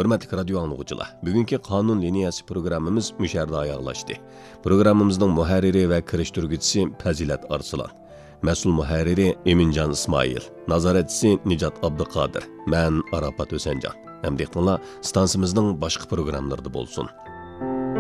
Hörmətli radio anlıqçılar, bugünkü qanun liniyası programımız müşərdə ayaqlaşdı. Programımızın mühərriri və kirişdirgüçüsü Pəzilət Arslan. Məsul mühərriri Emincan İsmail. Nazaretçisi Nicat Abduqadir. Mən Arafat Ösəncan. Həm deyəqdinlar, stansımızın başqa proqramlarında bolsun.